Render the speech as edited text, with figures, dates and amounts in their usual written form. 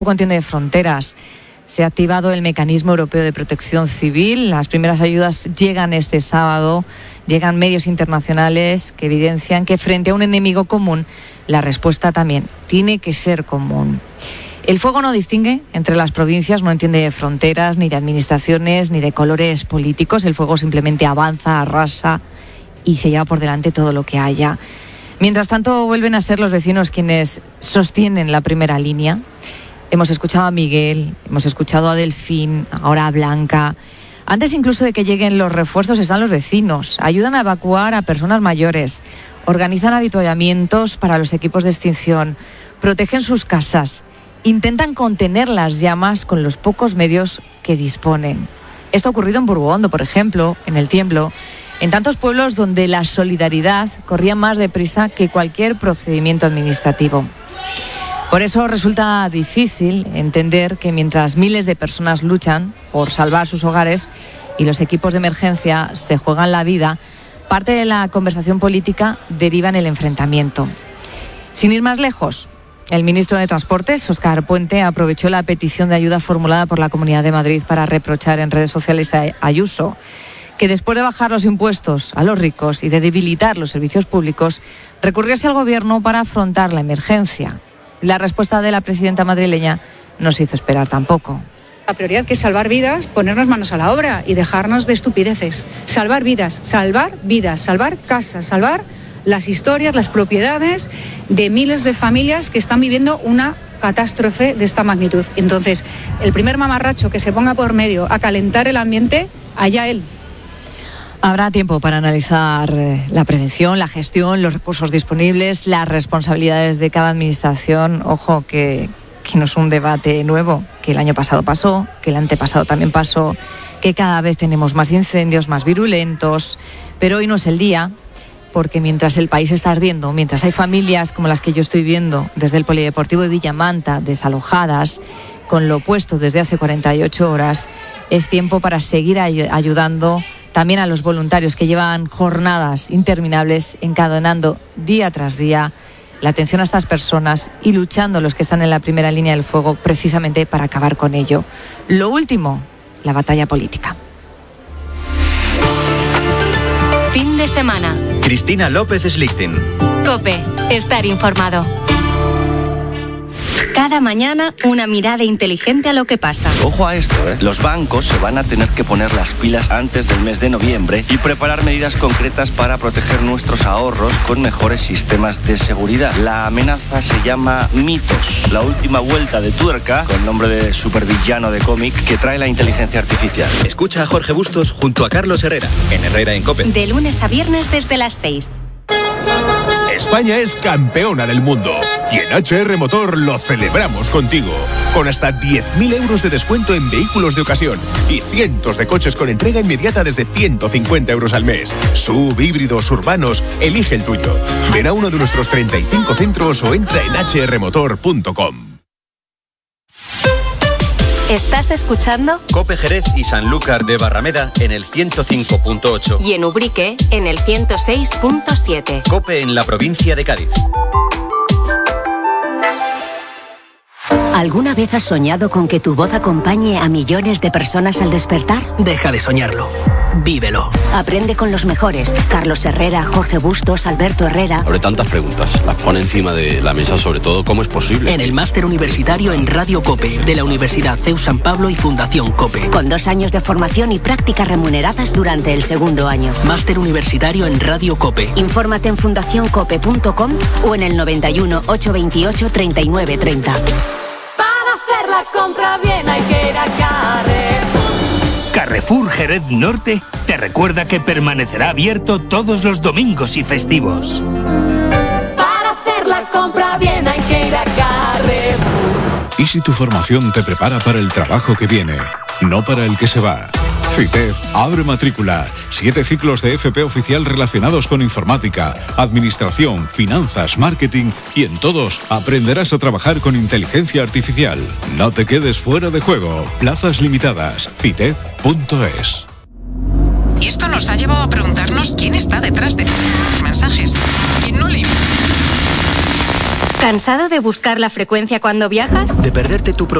Contiene de fronteras. Se ha activado el Mecanismo Europeo de Protección Civil. Las primeras ayudas llegan este sábado. Llegan medios internacionales que evidencian que frente a un enemigo común, la respuesta también tiene que ser común. El fuego no distingue entre las provincias, no entiende de fronteras, ni de administraciones, ni de colores políticos. El fuego simplemente avanza, arrasa y se lleva por delante todo lo que haya. Mientras tanto, vuelven a ser los vecinos quienes sostienen la primera línea. Hemos escuchado a Miguel, hemos escuchado a Delfín, ahora a Blanca. Antes incluso de que lleguen los refuerzos están los vecinos. Ayudan a evacuar a personas mayores, organizan avituallamientos para los equipos de extinción, protegen sus casas, intentan contener las llamas con los pocos medios que disponen. Esto ha ocurrido en Burgondo, por ejemplo, en El Tiemblo, en tantos pueblos donde la solidaridad corría más deprisa que cualquier procedimiento administrativo. Por eso resulta difícil entender que mientras miles de personas luchan por salvar sus hogares y los equipos de emergencia se juegan la vida, parte de la conversación política deriva en el enfrentamiento. Sin ir más lejos, el ministro de Transportes, Óscar Puente, aprovechó la petición de ayuda formulada por la Comunidad de Madrid para reprochar en redes sociales a Ayuso que después de bajar los impuestos a los ricos y de debilitar los servicios públicos, recurriese al gobierno para afrontar la emergencia. La respuesta de la presidenta madrileña no se hizo esperar tampoco. La prioridad que es salvar vidas, ponernos manos a la obra y dejarnos de estupideces. Salvar vidas, salvar casas, salvar las historias, las propiedades de miles de familias que están viviendo una catástrofe de esta magnitud. Entonces, el primer mamarracho que se ponga por medio a calentar el ambiente, allá él. Habrá tiempo para analizar la prevención, la gestión, los recursos disponibles, las responsabilidades de cada administración. Ojo, que no es un debate nuevo, que el año pasado pasó, que el antepasado también pasó, que cada vez tenemos más incendios, más virulentos, pero hoy no es el día, porque mientras el país está ardiendo, mientras hay familias como las que yo estoy viendo desde el Polideportivo de Villamanta, desalojadas, con lo puesto desde hace 48 horas, es tiempo para seguir ayudando también a los voluntarios que llevan jornadas interminables encadenando día tras día la atención a estas personas y luchando los que están en la primera línea del fuego precisamente para acabar con ello. Lo último, la batalla política. Fin de semana. Cristina López Slichting. COPE. Estar informado. Cada mañana, una mirada inteligente a lo que pasa. Ojo a esto, Los bancos se van a tener que poner las pilas antes del mes de noviembre y preparar medidas concretas para proteger nuestros ahorros con mejores sistemas de seguridad. La amenaza se llama mitos, la última vuelta de tuerca, con nombre de supervillano de cómic, que trae la inteligencia artificial. Escucha a Jorge Bustos junto a Carlos Herrera, en Herrera en COPE. De lunes a viernes desde las 6. España es campeona del mundo y en HR Motor lo celebramos contigo. Con hasta 10.000 euros de descuento en vehículos de ocasión y cientos de coches con entrega inmediata desde 150 euros al mes. SUV, híbridos, urbanos, elige el tuyo. Ven a uno de nuestros 35 centros o entra en hrmotor.com. ¿Estás escuchando? COPE Jerez y Sanlúcar de Barrameda en el 105.8. Y en Ubrique en el 106.7. COPE en la provincia de Cádiz. ¿Alguna vez has soñado con que tu voz acompañe a millones de personas al despertar? Deja de soñarlo. Vívelo. Aprende con los mejores. Carlos Herrera, Jorge Bustos, Alberto Herrera. Abre tantas preguntas. Las pone encima de la mesa, sobre todo, ¿cómo es posible? En el máster universitario en Radio COPE de la Universidad CEU San Pablo y Fundación COPE. Con 2 años de formación y prácticas remuneradas durante el segundo año. Máster universitario en Radio COPE. Infórmate en fundacioncope.com o en el 91 828 3930. Hacer la compra bien hay que ir a Carrefour. Carrefour Jerez Norte te recuerda que permanecerá abierto todos los domingos y festivos. Para hacer la compra bien hay que ir a Carrefour. ¿Y si tu formación te prepara para el trabajo que viene, no para el que se va? FITEF abre matrícula. 7 ciclos de FP oficial relacionados con informática, administración, finanzas, marketing y en todos aprenderás a trabajar con inteligencia artificial. No te quedes fuera de juego. Plazas limitadas. FITEF.es. Y esto nos ha llevado a preguntarnos quién está detrás de los mensajes. ¿Quién no le... ¿Cansado de buscar la frecuencia cuando viajas? De perderte tu